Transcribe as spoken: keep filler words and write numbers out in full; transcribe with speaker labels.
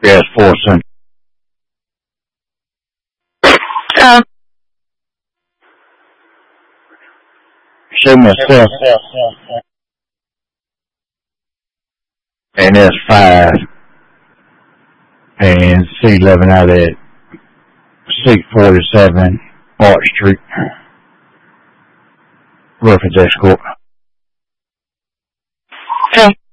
Speaker 1: Gas four Central.
Speaker 2: Um,
Speaker 1: Show me a cell. And that's five. And C eleven out at six forty-seven Arch Street. Reference escort.
Speaker 2: okay.